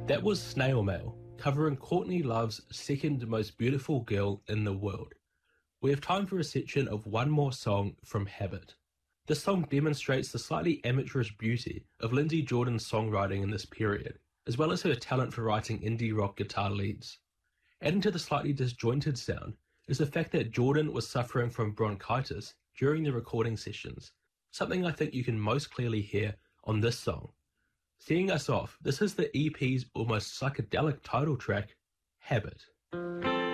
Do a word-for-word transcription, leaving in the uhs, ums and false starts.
That was Snail Mail, covering Courtney Love's Second Most Beautiful Girl in the World. We have time for a section of one more song from Habit. This song demonstrates the slightly amateurish beauty of Lindsey Jordan's songwriting in this period, as well as her talent for writing indie rock guitar leads. Adding to the slightly disjointed sound is the fact that Jordan was suffering from bronchitis during the recording sessions, something I think you can most clearly hear on this song. Seeing us off, this is the E P's almost psychedelic title track, Habit.